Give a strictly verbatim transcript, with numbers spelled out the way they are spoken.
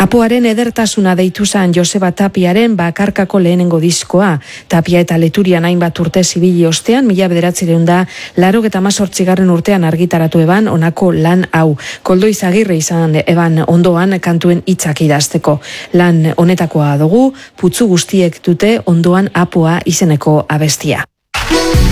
Apoaren edertasuna deitu zan Joseba Tapiaren bakarkako lehenengo diskoa. Tapia eta Leturian hainbat urte zibili ostean, mila bederatzireun da, laurogeita hamazortzigarren urtean argitaratu eban honako lan hau. Koldo Izagirre izan eban ondoan kantuen hitzak idazteko. Lan honetakoa dugu, putzu guztiek dute ondoan Apoa izeneko abestia.